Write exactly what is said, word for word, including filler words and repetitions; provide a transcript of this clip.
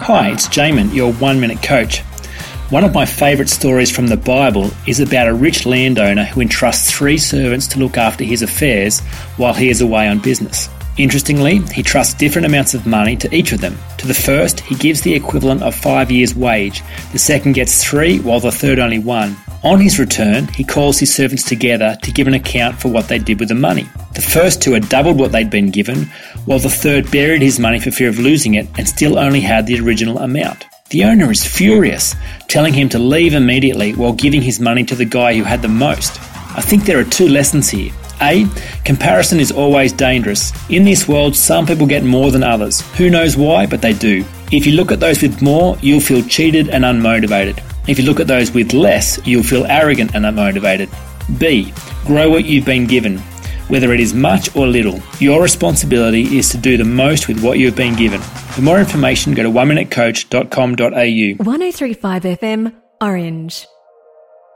Hi, it's Jamin, your one-minute coach. One of my favourite stories from the Bible is about a rich landowner who entrusts three servants to look after his affairs while he is away on business. Interestingly, he trusts different amounts of money to each of them. To the first, he gives the equivalent of five years' wage. The second gets three, while the third only one. On his return, he calls his servants together to give an account for what they did with the money. The first two had doubled what they'd been given, while the third buried his money for fear of losing it and still only had the original amount. The owner is furious, telling him to leave immediately while giving his money to the guy who had the most. I think there are two lessons here. A. Comparison is always dangerous. In this world, some people get more than others. Who knows why, but they do. If you look at those with more, you'll feel cheated and unmotivated. If you look at those with less, you'll feel arrogant and unmotivated. B. Grow what you've been given. Whether it is much or little, your responsibility is to do the most with what you've been given. For more information, go to one minute coach dot com dot a u. one oh three point five F M, Orange.